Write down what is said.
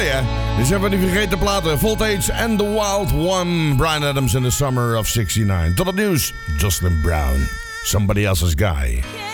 mooi hè. Dus hebben we die vergeten platen. Voltage and the Wild One. Bryan Adams in the Summer of '69. Tot het nieuws. Jocelyn Brown. Somebody Else's Guy.